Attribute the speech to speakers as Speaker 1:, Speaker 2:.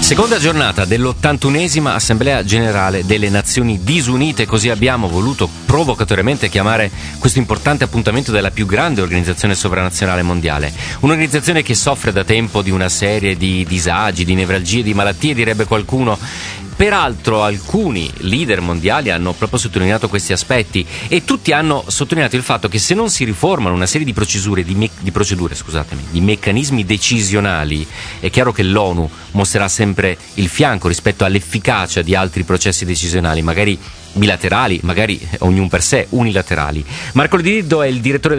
Speaker 1: Seconda giornata dell'81esima Assemblea Generale delle Nazioni Disunite, così abbiamo voluto provocatoriamente chiamare questo importante appuntamento della più grande organizzazione sovranazionale mondiale. Un'organizzazione che soffre da tempo di una serie di disagi, di nevralgie, di malattie, direbbe qualcuno. Peraltro alcuni leader mondiali hanno proprio sottolineato questi aspetti e tutti hanno sottolineato il fatto che se non si riformano una serie di procedure, di meccanismi decisionali, è chiaro che l'ONU mostrerà sempre il fianco rispetto all'efficacia di altri processi decisionali, magari bilaterali, magari ognuno per sé, unilaterali. Marco Liddo è il direttore